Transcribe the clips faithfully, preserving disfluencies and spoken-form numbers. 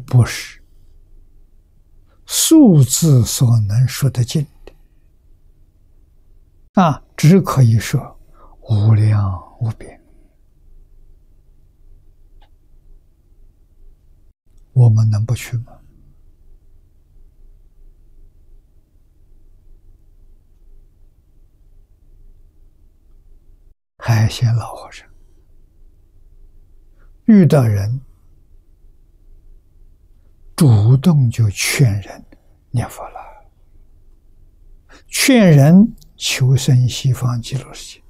不是数字所能说得尽的啊，只可以说无量无边。我们能不去吗？海鲜老和尚遇到人，主动就劝人念佛了，劝人求生西方极乐世界。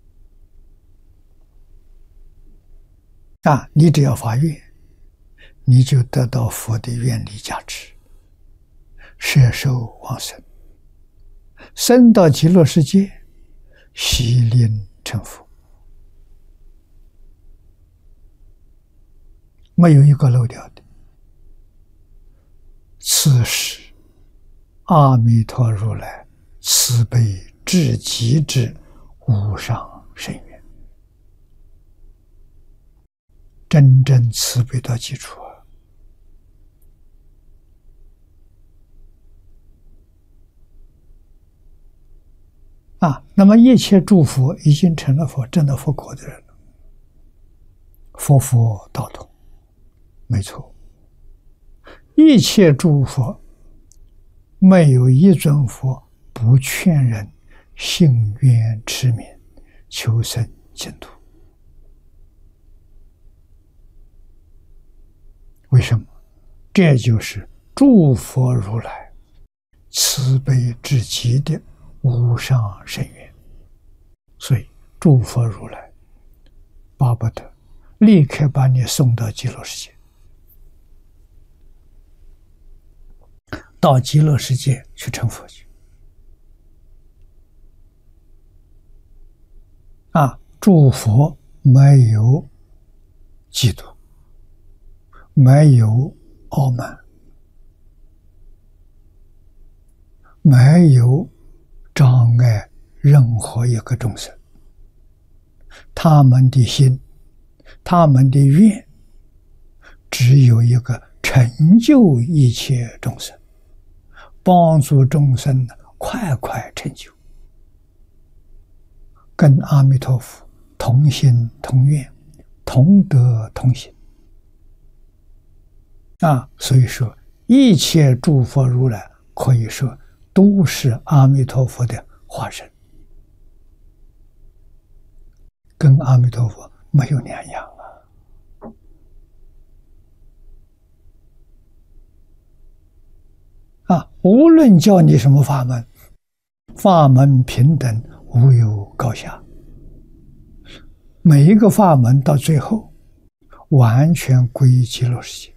啊，你只要发愿，你就得到佛的愿力加持，摄受往生，生到极乐世界，悉令成佛，没有一个漏掉的。此时阿弥陀如来慈悲至极之无上深远，真正慈悲的基础啊！啊，那么一切诸佛已经成了佛，证了佛果的人了，佛佛道同，没错。一切诸佛没有一尊佛不劝人信愿持名求生净土。为什么？这就是诸佛如来慈悲至极的无上深远。所以诸佛如来巴不得立刻把你送到极乐世界，到极乐世界去成佛去。啊，诸佛没有嫉妒，没有傲慢，没有障碍任何一个众生。他们的心，他们的愿，只有一个成就一切众生，帮助众生快快成就，跟阿弥陀佛同心同愿，同德同行啊！所以说一切诸佛如来可以说都是阿弥陀佛的化身，跟阿弥陀佛没有两样啊！啊，无论教你什么法门，法门平等，无有高下，每一个法门到最后完全归极乐世界。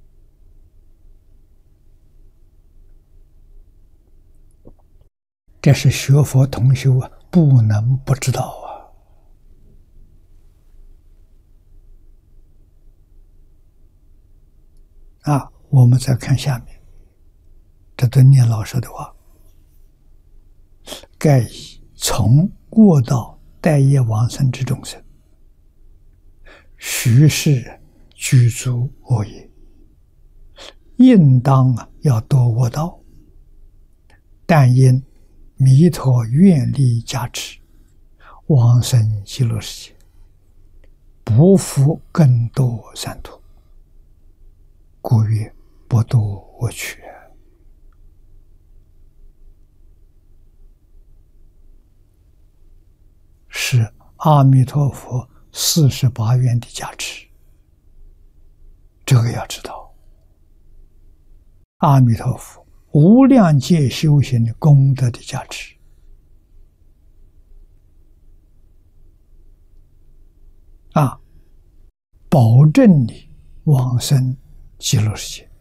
这是学佛同修啊，不能不知道啊！啊，我们再看下面，这对念老说的话：盖以从过道待业往生之众生，须是具足恶业，应当啊要多恶道，但因弥陀愿力加持，往生极乐世界，不复更多三途，故曰不堕恶趣。是阿弥陀佛四十八愿的加持，这个要知道。阿弥陀佛无量界修行的功德的加持啊，保证你往生极乐世界。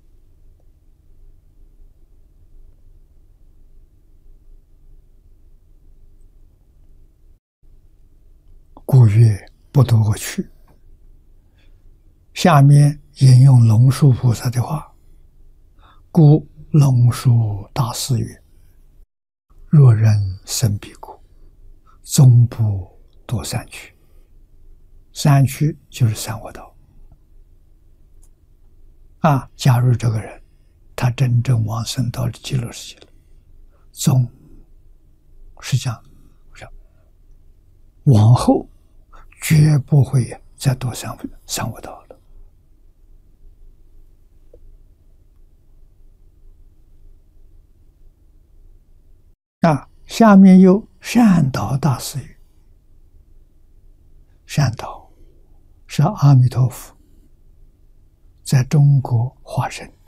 故曰不堕恶趣。下面引用龙树菩萨的话：故龙树大师曰：若人生彼国，终不堕三趣。三趣就是三恶道啊，假如这个人他真正往生到了极乐世界了，总是这样，往后绝不会再多上上我道了。啊，下面有善导大师语。善导是阿弥陀佛在中国化身的。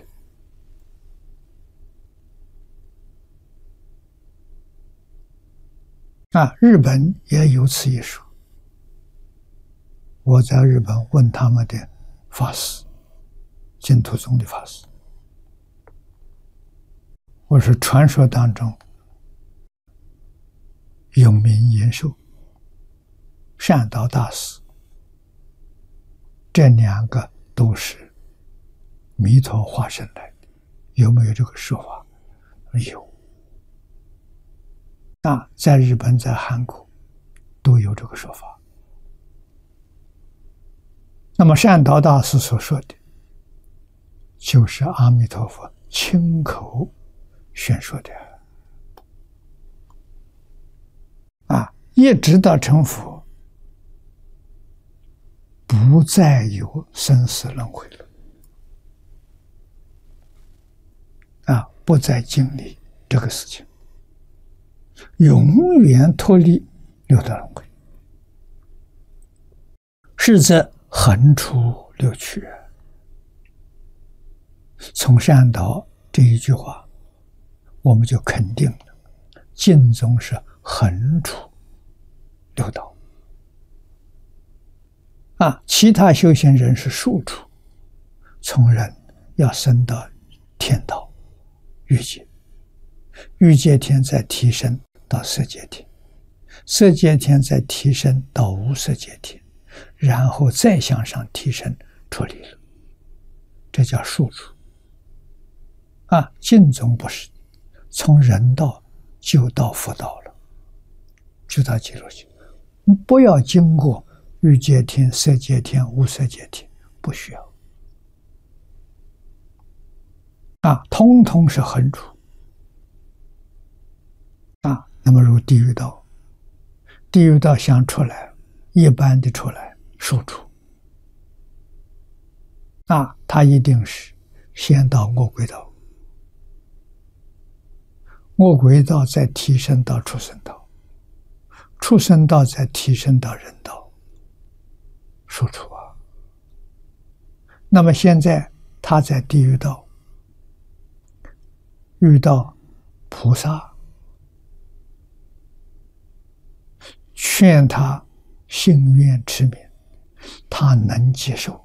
啊，日本也有此一说。我在日本问他们的法师，净土宗的法师，我说传说当中有名延寿、善导大师，这两个都是弥陀化身来的，有没有这个说法？有。啊，在日本、在韩国都有这个说法。那么善导大师所说的，就是阿弥陀佛亲口宣说的。啊，一直到成佛，不再有生死轮回了。啊，不再经历这个事情，永远脱离六道轮回，是则横出六趣。从善导这一句话，我们就肯定了，净宗是横出六道。啊，其他修行人是竖出，从人要升到天道、欲界，欲界天再提升到色界天，色界天再提升到无色界天，然后再向上提升出离了，这叫竖出。啊，净宗不是，从人道就到佛道了，就到极乐去，不要经过欲界天、色界天、无色界天，不需要。啊，通通是横出。啊，那么如地狱道，地狱道想出来，一般的出来竖出。啊，他一定是先到恶鬼道，恶鬼道再提升到畜生道，畜生道再提升到人道，竖出啊。那么现在他在地狱道遇到菩萨，劝他信愿持名，他能接受，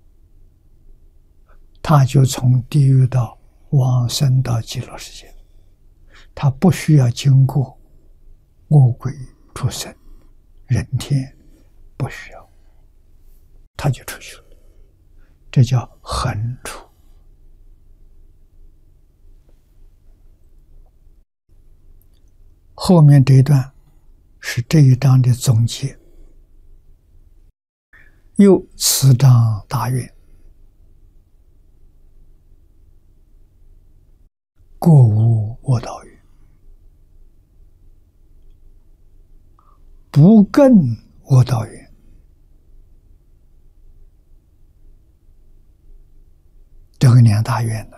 他就从地狱道往生到极乐世界，他不需要经过恶鬼、畜生、人天，不需要，他就出去了，这叫横出。后面这一段是这一章的总结。又此章大愿，过无我道愿，不更我道愿，这个两大愿呢，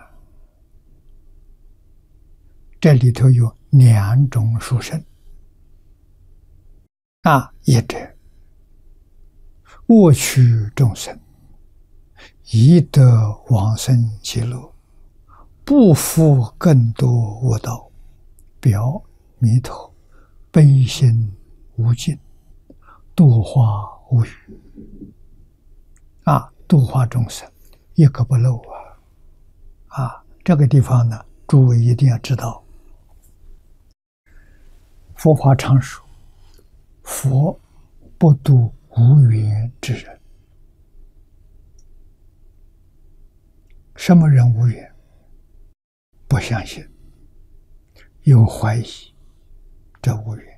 这里头有两种殊胜。啊，一者恶趣众生宜得往生极乐，不复更多恶道，表弥陀悲心无尽，度化无余。啊，度化众生一个不漏啊！啊，这个地方呢，诸位一定要知道，佛法常说，佛不度无缘之人。什么人无缘？不相信，有怀疑，这无缘。